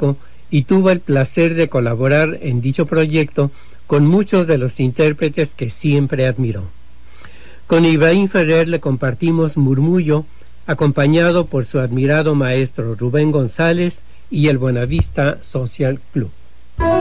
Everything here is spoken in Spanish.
disco y tuvo el placer de colaborar en dicho proyecto con muchos de los intérpretes que siempre admiró. Con Ibrahim Ferrer le compartimos Murmullo, acompañado por su admirado maestro Rubén González y el Buenavista Social Club.